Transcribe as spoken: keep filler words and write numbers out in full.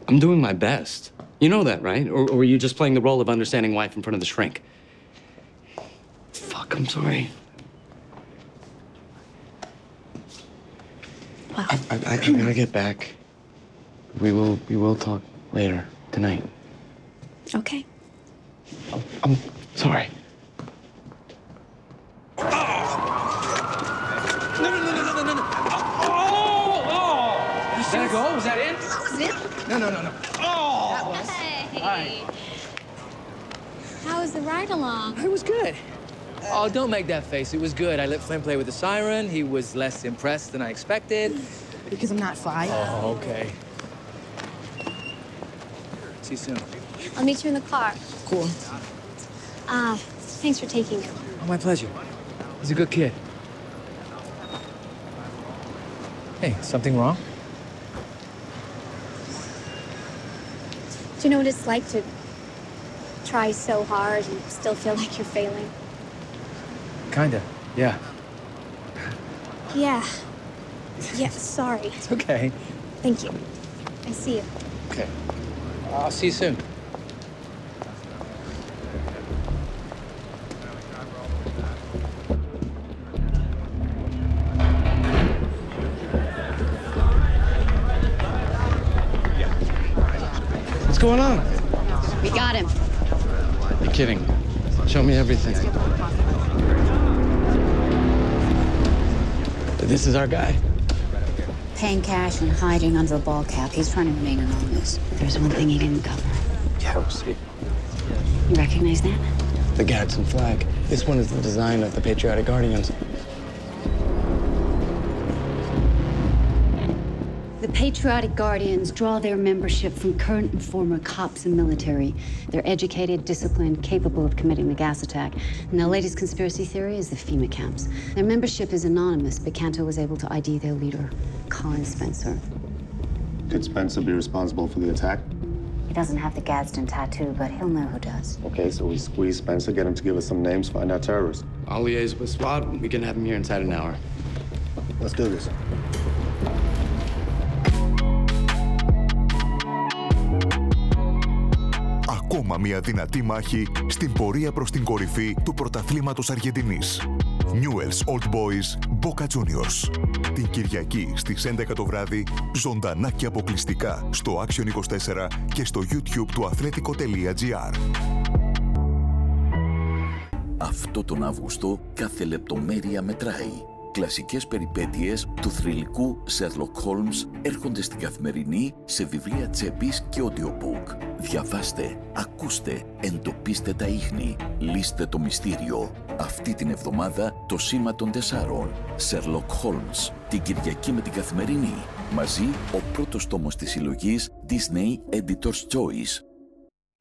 I'm doing my best. You know that, right? Or, or were you just playing the role of understanding wife in front of the shrink? Fuck, I'm sorry. Wow. I, I, I, I gotta get back. We will, we will talk later tonight. Okay. I'm, I'm sorry. Oh! No, no, no, no, no, no, no. Oh! Oh! Is that a goal? Was that in? Was it? No, no, no, no. Oh! Hey. Hi. How was the ride along? It was good. Oh, don't make that face. It was good. I let Flynn play with the siren. He was less impressed than I expected. Because I'm not fly. Oh, okay. See you soon. I'll meet you in the car. Cool. Ah, uh, thanks for taking me. Oh, my pleasure. He's a good kid. Hey, something wrong? Do you know what it's like to try so hard and still feel like you're failing? Kinda, yeah. Yeah. Yeah, sorry. It's okay. Thank you. I see you. Okay. I'll see you soon. What's going on? We got him. You're kidding. Show me everything. This is our guy. Paying cash and hiding under a ball cap. He's trying to remain anonymous. There's one thing he didn't cover. Yeah, we'll see. You recognize that? The Gadsden flag. This one is the design of the Patriotic Guardians. The Patriotic Guardians draw their membership from current and former cops and military. They're educated, disciplined, capable of committing the gas attack. And the latest conspiracy theory is the FEMA camps. Their membership is anonymous, but Canto was able to I D their leader, Colin Spencer. Could Spencer be responsible for the attack? He doesn't have the Gadsden tattoo, but he'll know who does. Okay, so we squeeze Spencer, get him to give us some names, find out terrorists. I'll liaise with SWAT. We can have him here inside an hour. Let's do this. Ακόμα μια δυνατή μάχη στην πορεία προς την κορυφή του πρωταθλήματος Αργεντινής. Newell's Old Boys Boca Juniors. Την Κυριακή στις έντεκα το βράδυ, ζωντανά και αποκλειστικά στο Action είκοσι τέσσερα και στο YouTube του αθλέτικο τελεία τζι άρ. Αυτό τον Αύγουστο κάθε λεπτομέρεια μετράει. Κλασικές περιπέτειες του θρυλικού Sherlock Holmes έρχονται στην Καθημερινή σε βιβλία τσέπης και audiobook. Διαβάστε, ακούστε, εντοπίστε τα ίχνη, λύστε το μυστήριο. Αυτή την εβδομάδα το Σήμα των Τεσσάρων, Sherlock Holmes, την Κυριακή με την Καθημερινή. Μαζί ο πρώτος τόμος της συλλογής Disney Editor's Choice.